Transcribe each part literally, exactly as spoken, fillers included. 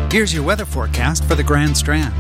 Here's your weather forecast for the Grand Strand.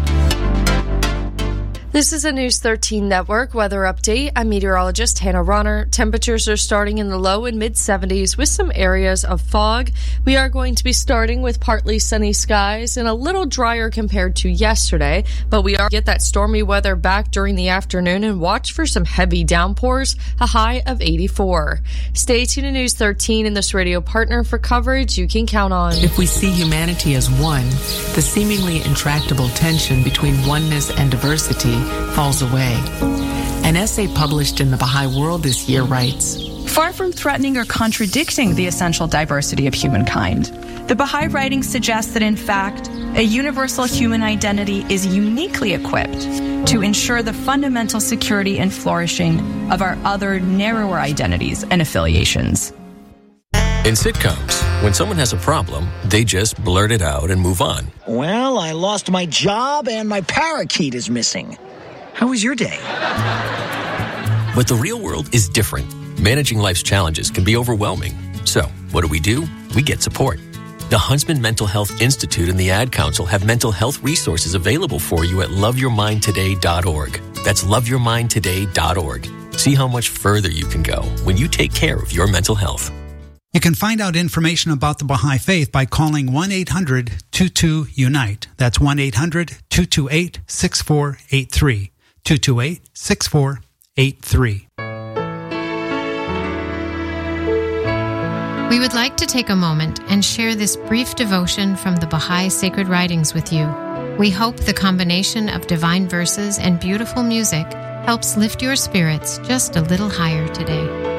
This is a News thirteen Network weather update. I'm meteorologist Hannah Ronner. Temperatures are starting in the low and mid seventies with some areas of fog. We are going to be starting with partly sunny skies and a little drier compared to yesterday, but we are get that stormy weather back during the afternoon and watch for some heavy downpours, a high of eighty-four. Stay tuned to News thirteen and this radio partner for coverage you can count on. If we see humanity as one, the seemingly intractable tension between oneness and diversity falls away. An essay published in the Baha'i World this year writes, far from threatening or contradicting the essential diversity of humankind, the Baha'i writing suggests that, in fact, a universal human identity is uniquely equipped to ensure the fundamental security and flourishing of our other narrower identities and affiliations. In sitcoms, when someone has a problem, they just blurt it out and move on. Well, I lost my job and my parakeet is missing. How was your day? But the real world is different. Managing life's challenges can be overwhelming. So, what do we do? We get support. The Huntsman Mental Health Institute and the Ad Council have mental health resources available for you at love your mind today dot org. That's love your mind today dot org. See how much further you can go when you take care of your mental health. You can find out information about the Baha'i Faith by calling one eight hundred two two unite. That's one eight hundred two two eight six four eight three. two two eight six four eight three. We would like to take a moment and share this brief devotion from the Baha'i Sacred Writings with you. We hope the combination of divine verses and beautiful music helps lift your spirits just a little higher today.